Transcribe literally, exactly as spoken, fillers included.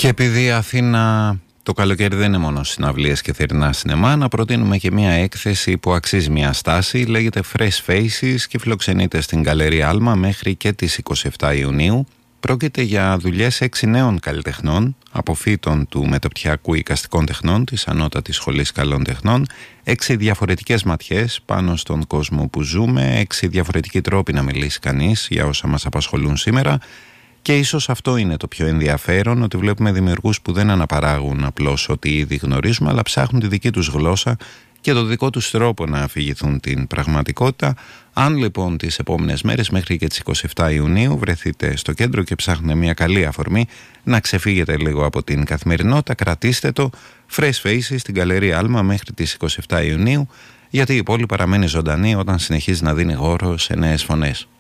Και επειδή Αθήνα το καλοκαίρι δεν είναι μόνο συναυλίες και θερινά σινεμά, να προτείνουμε και μια έκθεση που αξίζει μια στάση. Λέγεται Fresh Faces και φιλοξενείται στην Γκαλερία Άλμα μέχρι και τις είκοσι επτά Ιουνίου. Πρόκειται για δουλειές έξι νέων καλλιτεχνών, αποφύτων του Μεταπτυχιακού Εικαστικών Τεχνών της Ανώτατης Σχολής Καλών Τεχνών, έξι διαφορετικές ματιές πάνω στον κόσμο που ζούμε, έξι διαφορετικοί τρόποι να μιλήσει κανείς για όσα μας απασχολούν σήμερα. Και ίσως αυτό είναι το πιο ενδιαφέρον, ότι βλέπουμε δημιουργούς που δεν αναπαράγουν απλώς ότι ήδη γνωρίζουμε, αλλά ψάχνουν τη δική τους γλώσσα και το δικό τους τρόπο να αφηγηθούν την πραγματικότητα. Αν λοιπόν τις επόμενες μέρες μέχρι και τις είκοσι επτά Ιουνίου βρεθείτε στο κέντρο και ψάχνετε μια καλή αφορμή να ξεφύγετε λίγο από την καθημερινότητα, κρατήστε το Fresh Faces στην Γκαλερία Άλμα μέχρι τις είκοσι επτά Ιουνίου, γιατί η πόλη παραμένει ζωντανή όταν συνεχίζει να δίνει χώρο σε νέες φωνές.